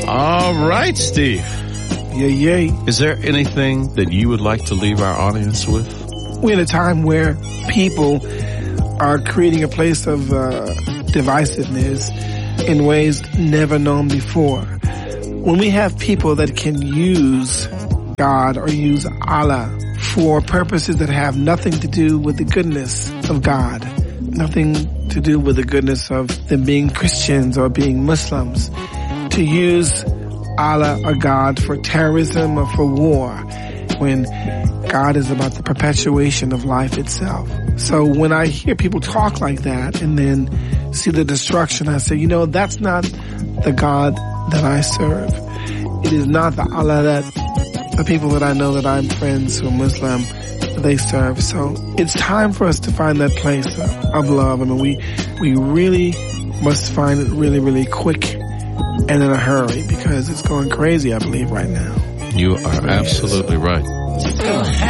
All right, Steve. Yay. Is there anything that you would like to leave our audience with? We're in a time where people are creating a place of divisiveness in ways never known before. When we have people that can use God or use Allah for purposes that have nothing to do with the goodness of God, nothing to do with the goodness of them being Christians or being Muslims, to use Allah or God for terrorism or for war, when God is about the perpetuation of life itself. So when I hear people talk like that and then see the destruction, I say, that's not the God that I serve. It is not the Allah that the people that I know that I'm friends who are Muslim, they serve. So it's time for us to find that place of love. I mean, we really must find it really, really quick and in a hurry, because it's going crazy, I believe, right now. You are absolutely right.